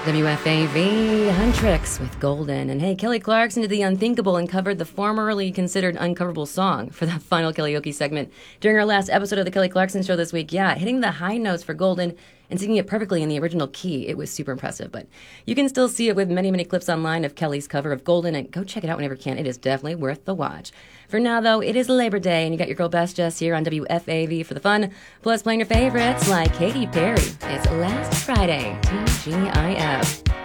WFAV Huntrix with Golden. And hey, Kelly Clarkson did the unthinkable and covered the formerly considered uncoverable song for the final karaoke segment during our last episode of the Kelly Clarkson Show this week. Yeah, hitting the high notes for Golden and singing it perfectly in the original key. It was super impressive. But you can still see it with many, many clips online of Kelly's cover of Golden, and go check it out whenever you can. It is definitely worth the watch. For now, though, it is Labor Day, and you got your girl Best Jess here on WFAV for the fun, plus playing your favorites like Katy Perry. It's Last Friday, TGIF.